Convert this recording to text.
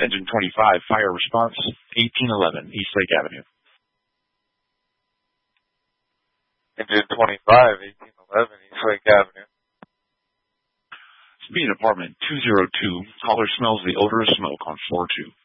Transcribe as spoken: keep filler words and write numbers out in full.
Engine twenty-five, fire response, eighteen eleven, Eastlake Avenue. Engine twenty-five, eighteen eleven, Eastlake Avenue. Speed Apartment two oh two, caller smells the odor of smoke on floor two.